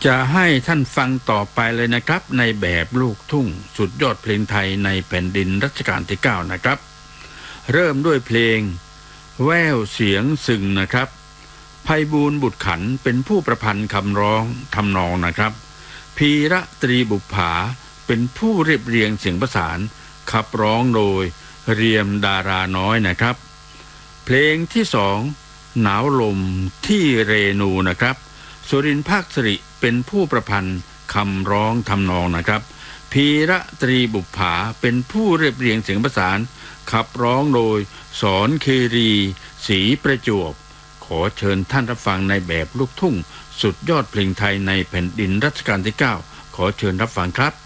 จะให้ท่านฟังต่อไปเลยนะครับในแบบลูกทุ่งสุดยอดเพลงไทยในแผ่นดินรัชกาลที่9นะครับเริ่มด้วยเพลงแว่วเสียงสึงนะครับไพบูลย์บุตรขันเป็นผู้ประพันธ์คำร้องทำนองนะครับพีระตรีบุปผาเป็นผู้เรียบเรียงเสียงประสานขับร้องโดยเรียมดาราน้อยนะครับเพลงที่สองหนาวลมที่เรนูนะครับสุรินทร์ภาคสิริเป็นผู้ประพันธ์คำร้องทำนองนะครับพีระตรีบุปผาเป็นผู้เรียบเรียงเสียงประสานขับร้องโดยสอนคีรีศรีประจวบขอเชิญท่านรับฟังในแบบลูกทุ่งสุดยอดเพลงไทยในแผ่นดินรัชกาลที่9ขอเชิญรับฟังครับ